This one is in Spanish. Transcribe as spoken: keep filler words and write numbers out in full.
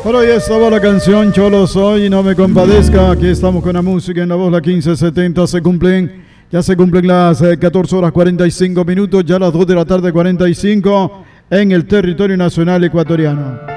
Por hoy estaba la canción Cholo Soy y No Me Compadezca. Aquí estamos con la música en la voz, la quince setenta. Se cumplen, ya se cumplen las eh, catorce horas cuarenta y cinco minutos, ya las dos de la tarde cuarenta y cinco en el territorio nacional ecuatoriano.